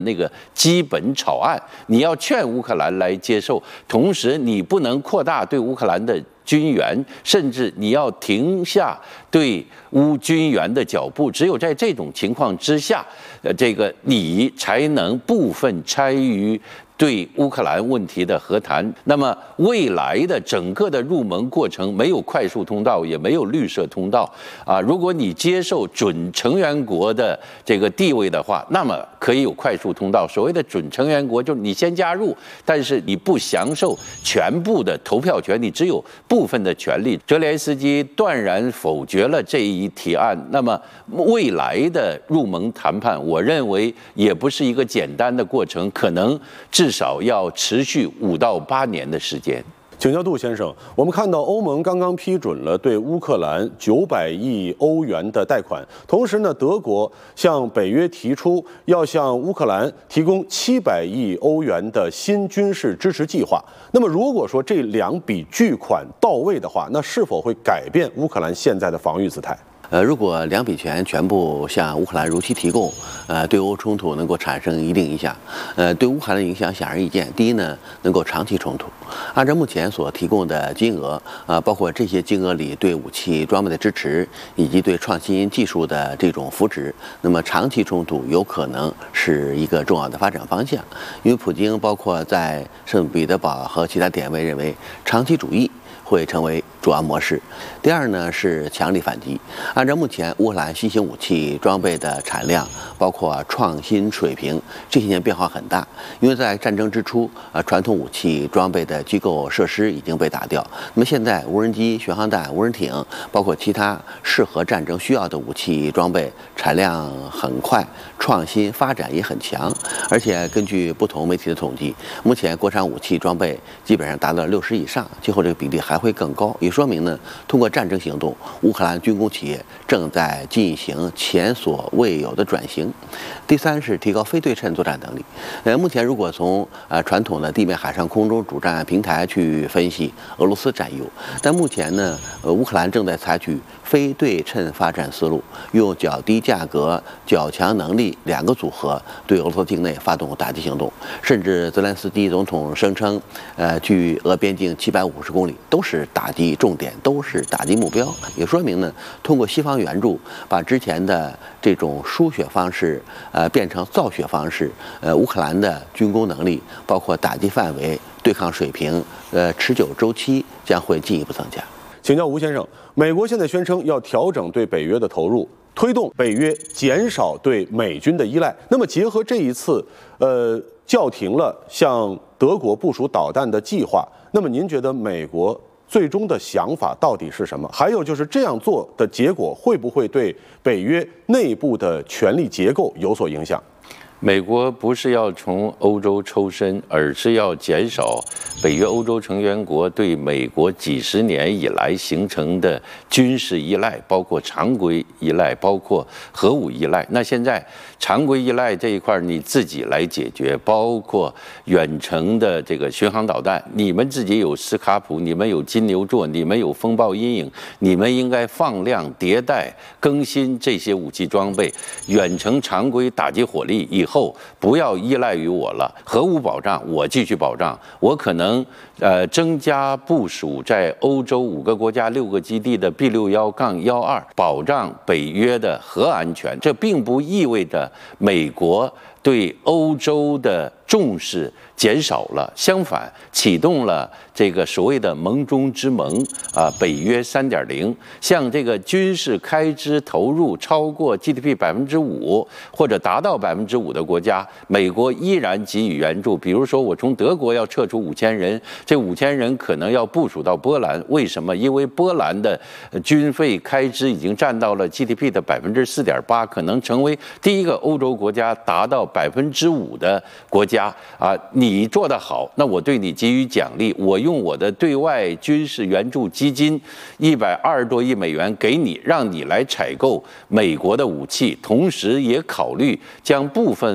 那个基本草案，你要劝乌克兰来接受，同时你不能扩大对乌克兰的军援，甚至你要停下对乌军援的脚步。只有在这种情况之下，这个你才能部分参与对乌克兰问题的和谈。那么未来的整个的入盟过程没有快速通道，也没有绿色通道啊。如果你接受准成员国的这个地位的话，那么可以有快速通道。所谓的准成员国，就是你先加入，但是你不享受全部的投票权，你只有部分的权利。泽连斯基断然否决了这一提案。那么未来的入盟谈判，我认为也不是一个简单的过程，可能至少要持续5到8年的时间。 请教杜先生，我们看到欧盟刚刚批准了对乌克兰900亿欧元的贷款，同时呢，德国向北约提出要向乌克兰提供700亿欧元的新军事支持计划。那么，如果说这2笔巨款到位的话，那是否会改变乌克兰现在的防御姿态？ 如果2笔钱全部向乌克兰如期提供，对欧冲突能够产生一定影响。对乌克兰的影响显而易见。第一呢，能够长期冲突。按照目前所提供的金额，包括这些金额里对武器装备的支持，以及对创新技术的这种扶持，那么长期冲突有可能是一个重要的发展方向。因为普京包括在圣彼得堡和其他点位认为，长期主义会成为主要模式。第二呢是强力反击。按照目前乌克兰新型武器装备的产量，包括创新水平，这些年变化很大。因为在战争之初，传统武器装备的机构设施已经被打掉。那么现在无人机、巡航弹、无人艇，包括其他适合战争需要的武器装备产量很快，创新发展也很强。而且根据不同媒体的统计，目前国产武器装备基本上达到60%以上，今后这个比例还会更高，也说明呢，通过战争行动，乌克兰军工企业正在进行前所未有的转型。第三是提高非对称作战能力。目前如果从传统的地面、海上、空中主战平台去分析，俄罗斯占优，但目前呢，乌克兰正在采取非对称发展思路，用较低价格、较强能力2个组合对俄罗斯境内发动打击行动。甚至泽连斯基总统声称，距俄边境750公里都是打击重点，都是打击目标，也说明呢，通过西方援助，把之前的这种输血方式，变成造血方式。乌克兰的军工能力，包括打击范围、对抗水平，持久周期将会进一步增加。 请教吴先生，美国现在宣称要调整对北约的投入，推动北约减少对美军的依赖。那么结合这一次，叫停了向德国部署导弹的计划，那么您觉得美国最终的想法到底是什么？还有就是这样做的结果会不会对北约内部的权力结构有所影响？ 美国不是要从欧洲抽身，而是要减少北约欧洲成员国对美国几十年以来形成的军事依赖，包括常规依赖，包括核武依赖。那现在常规依赖这一块你自己来解决，包括远程的这个巡航导弹，你们自己有斯卡普，你们有金牛座，你们有风暴阴影，你们应该放量迭代更新这些武器装备，远程常规打击火力以后不要依赖于我了。核武保障我继续保障，我可能增加部署在欧洲5个国家6个基地的 B61-12，保障北约的核安全。这并不意味着美国对欧洲的重视减少了，相反，启动了这个所谓的盟中之盟北约3.0，像这个军事开支投入超过 GDP 5%或者达到5%的国家，美国依然给予援助。比如说，我从德国要撤出5000人，这5000人可能要部署到波兰，为什么？因为波兰的军费开支已经占到了 GDP 的4.8%，可能成为第一个欧洲国家达到5%的国家。你做得好，那我对你给予奖励，我用我的对外军事援助基金120多亿美元给你，让你来采购美国的武器，同时也考虑将部分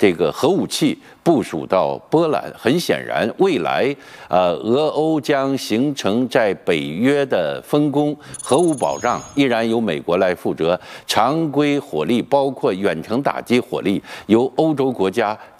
这个核武器部署到波兰。很显然，未来俄欧将形成在北约的分工，核武保障依然由美国来负责，常规火力包括远程打击火力由欧洲国家